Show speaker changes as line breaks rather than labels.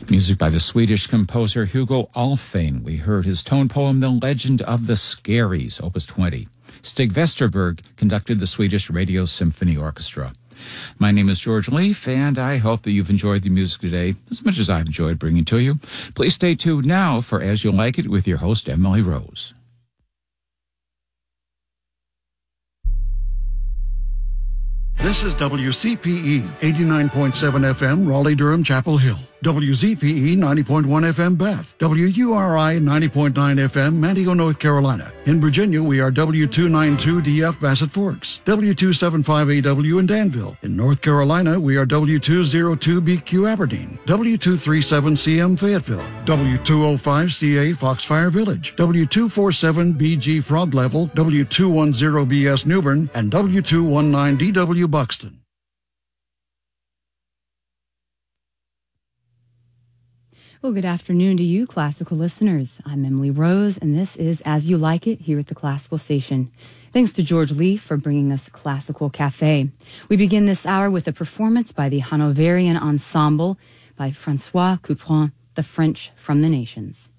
Music by the Swedish composer Hugo Alfvén. We heard his tone poem, The Legend of the Scaries, Opus 20. Stig Vesterberg conducted the Swedish Radio Symphony Orchestra. My name is George Leaf, and I hope that you've enjoyed the music today as much as I've enjoyed bringing it to you. Please stay tuned now for As You Like It with your host, Emily Rose.
This is WCPE 89.7 FM, Raleigh-Durham, Chapel Hill. WZPE 90.1 FM, Beth. WURI 90.9 FM, Manteo, North Carolina. In Virginia, we are W292DF, Bassett Forks. W275AW in Danville. In North Carolina, we are W202BQ, Aberdeen. W237CM, Fayetteville. W205CA, Foxfire Village. W247BG, Frog Level. W210BS, Newbern. And W219DW, Buxton.
Well, good afternoon to you, classical listeners. I'm Emily Rose, and this is As You Like It here at the Classical Station. Thanks to George Leaf for bringing us Classical Cafe. We begin this hour with a performance by the Hanoverian Ensemble by Francois Couperin, The French from the Nations.